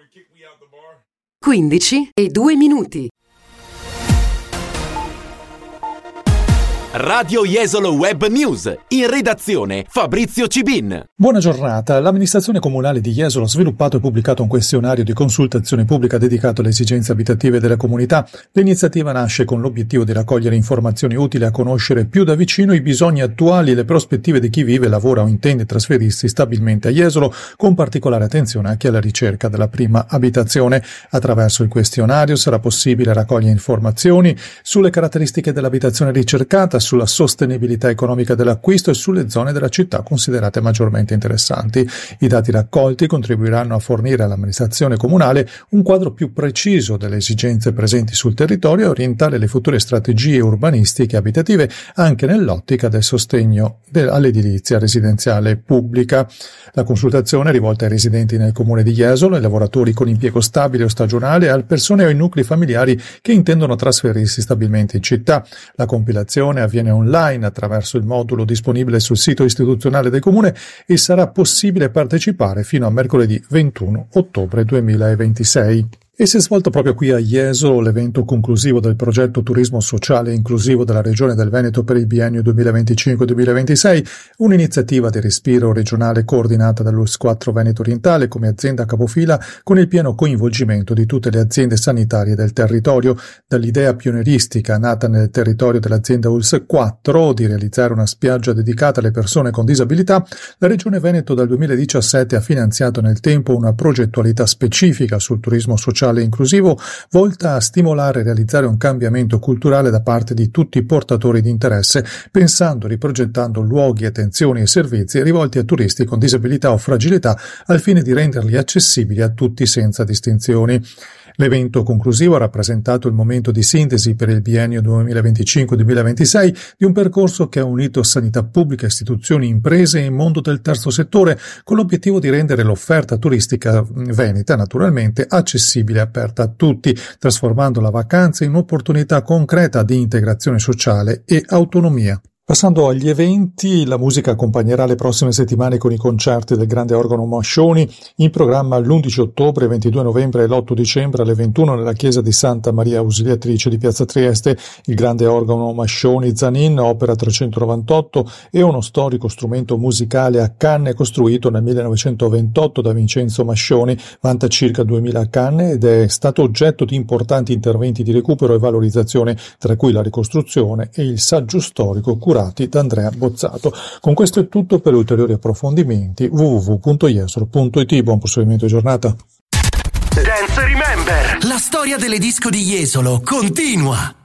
15:02. Radio Jesolo Web News, in redazione Fabrizio Cibin. Buona giornata. L'amministrazione comunale di Jesolo ha sviluppato e pubblicato un questionario di consultazione pubblica dedicato alle esigenze abitative della comunità. L'iniziativa nasce con l'obiettivo di raccogliere informazioni utili a conoscere più da vicino i bisogni attuali e le prospettive di chi vive, lavora o intende trasferirsi stabilmente a Jesolo, con particolare attenzione anche alla ricerca della prima abitazione. Attraverso il questionario sarà possibile raccogliere informazioni sulle caratteristiche dell'abitazione ricercata, sulla sostenibilità economica dell'acquisto e sulle zone della città considerate maggiormente interessanti. I dati raccolti contribuiranno a fornire all'amministrazione comunale un quadro più preciso delle esigenze presenti sul territorio e orientare le future strategie urbanistiche e abitative anche nell'ottica del sostegno all'edilizia residenziale pubblica. La consultazione è rivolta ai residenti nel comune di Jesolo, ai lavoratori con impiego stabile o stagionale, alle persone o ai nuclei familiari che intendono trasferirsi stabilmente in città. La compilazione avviene online attraverso il modulo disponibile sul sito istituzionale del comune e sarà possibile partecipare fino a mercoledì 21 ottobre 2026. E si è svolto proprio qui a Jesolo l'evento conclusivo del progetto Turismo Sociale e Inclusivo della Regione del Veneto per il biennio 2025-2026, un'iniziativa di respiro regionale coordinata dall'ULSS 4 Veneto Orientale come azienda capofila, con il pieno coinvolgimento di tutte le aziende sanitarie del territorio. Dall'idea pionieristica nata nel territorio dell'azienda ULSS 4 di realizzare una spiaggia dedicata alle persone con disabilità, la Regione Veneto dal 2017 ha finanziato nel tempo una progettualità specifica sul turismo sociale inclusivo volta a stimolare e realizzare un cambiamento culturale da parte di tutti i portatori di interesse, pensando e riprogettando luoghi, attenzioni e servizi rivolti a turisti con disabilità o fragilità al fine di renderli accessibili a tutti senza distinzioni. L'evento conclusivo ha rappresentato il momento di sintesi per il biennio 2025-2026 di un percorso che ha unito sanità pubblica, istituzioni, imprese e mondo del terzo settore, con l'obiettivo di rendere l'offerta turistica veneta naturalmente accessibile e aperta a tutti, trasformando la vacanza in un'opportunità concreta di integrazione sociale e autonomia. Passando agli eventi, la musica accompagnerà le prossime settimane con i concerti del Grande Organo Mascioni, in programma l'11 ottobre, 22 novembre e l'8 dicembre alle 21 nella chiesa di Santa Maria Ausiliatrice di Piazza Trieste. Il Grande Organo Mascioni Zanin, opera 398, è uno storico strumento musicale a canne costruito nel 1928 da Vincenzo Mascioni, vanta circa 2000 canne ed è stato oggetto di importanti interventi di recupero e valorizzazione, tra cui la ricostruzione e il saggio storico curati da Andrea Bozzato. Con questo è tutto. Per ulteriori approfondimenti www.jesolo.it. Buon proseguimento di giornata. Dance Remember, la storia delle disco di Jesolo continua.